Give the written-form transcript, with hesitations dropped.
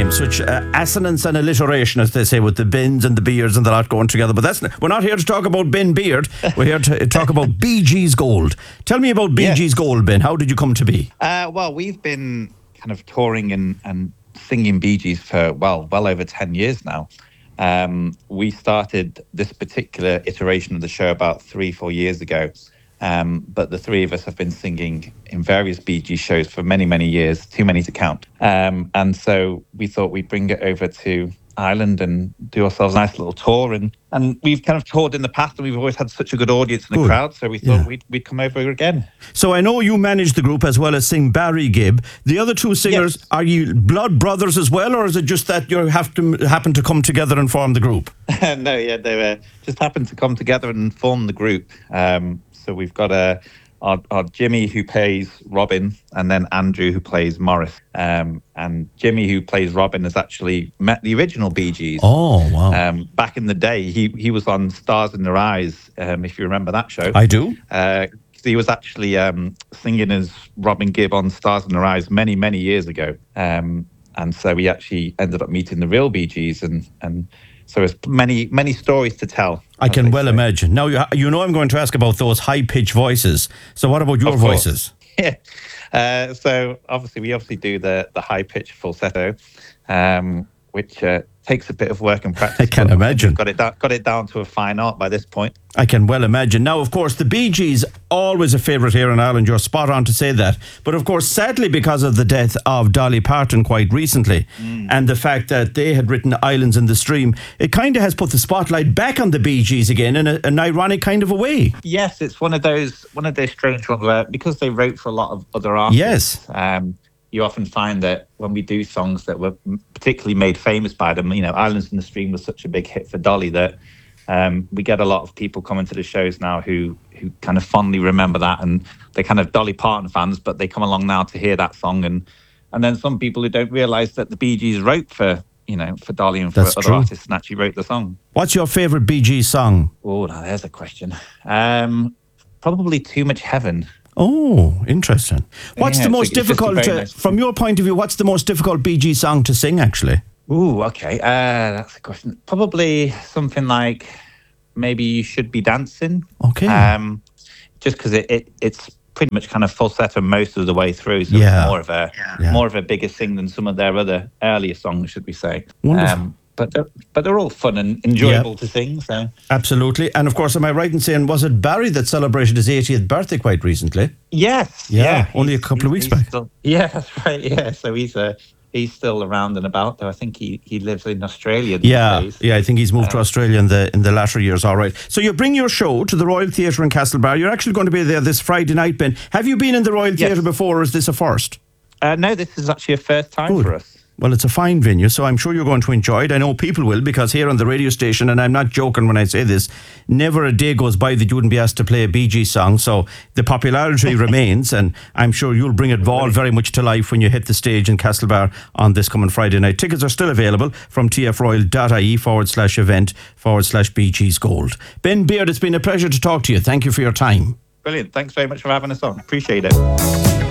names, which assonance and alliteration, as they say, with the Bins and the Beards and the lot going together. But we're not here to talk about Ben Beard. We're here to talk about Bee Gees Gold. Tell me about Bee Gees Gold, Ben. How did you come to be? Well, we've been kind of touring and singing Bee Gees for, well over 10 years now. We started this particular iteration of the show about 3-4 years ago. But the three of us have been singing in various Bee Gees shows for many, many years, too many to count. And so we thought we'd bring it over to Ireland and do ourselves a nice little tour. And we've kind of toured in the past, and we've always had such a good audience in the crowd, so we thought we'd come over again. So I know you manage the group as well as sing Barry Gibb. The other two singers, are you blood brothers as well, or is it just that you happen to come together and form the group? No, they just happened to come together and form the group. So we've got our Jimmy, who plays Robin, and then Andrew, who plays Morris. And Jimmy, who plays Robin, has actually met the original Bee Gees. Oh, wow. Back in the day, he was on Stars in Their Eyes, if you remember that show. I do. He was actually singing as Robin Gibb on Stars in Their Eyes many, many years ago. And so we actually ended up meeting the real Bee Gees, and so there's many stories to tell. I can well imagine. Now, you know I'm going to ask about those high-pitched voices. So what about your voices? Yeah. So we obviously do the high-pitched falsetto, which takes a bit of work and practice. I can imagine. Got it down to a fine art by this point. I can well imagine. Now, of course, the Bee Gees, always a favourite here in Ireland. You're spot on to say that. But of course, sadly, because of the death of Dolly Parton quite recently, and the fact that they had written Islands in the Stream, it kind of has put the spotlight back on the Bee Gees again in an ironic kind of a way. Yes, it's one of those strange ones where, because they wrote for a lot of other artists. Yes. You often find that when we do songs that were particularly made famous by them, Islands in the Stream was such a big hit for Dolly that we get a lot of people coming to the shows now who kind of fondly remember that, and they're kind of Dolly Parton fans, but they come along now to hear that song. And then some people who don't realise that the Bee Gees wrote for Dolly and for other artists and actually wrote the song. What's your favourite Bee Gees song? Oh, now there's a question. Probably Too Much Heaven. Oh, interesting. What's the most difficult, from your point of view, what's the most difficult Bee Gees song to sing, actually? Ooh, okay. That's a question. Probably something like maybe You Should Be Dancing. Okay. Just because it's pretty much kind of falsetto most of the way through, so it's more of a bigger sing than some of their other earlier songs, should we say. Wonderful. But they're all fun and enjoyable to sing. So absolutely. And of course, am I right in saying, was it Barry that celebrated his 80th birthday quite recently? Yes. Yeah. Only a couple of weeks back. That's right. Yeah. So he's still around and about, though. I think he lives in Australia these days. Yeah, I think he's moved to Australia in the latter years. All right. So you bring your show to the Royal Theatre in Castlebar. You're actually going to be there this Friday night, Ben. Have you been in the Royal Theatre before, or is this a first? No, this is actually a first time for us. Well, it's a fine venue, so I'm sure you're going to enjoy it. I know people will, because here on the radio station, and I'm not joking when I say this, never a day goes by that you wouldn't be asked to play a Bee Gees song. So the popularity remains, and I'm sure you'll bring it all very much to life when you hit the stage in Castlebar on this coming Friday night. Tickets are still available from tfroyal.ie/event/Bee Gees Gold. Ben Beard, it's been a pleasure to talk to you. Thank you for your time. Brilliant. Thanks very much for having us on. Appreciate it.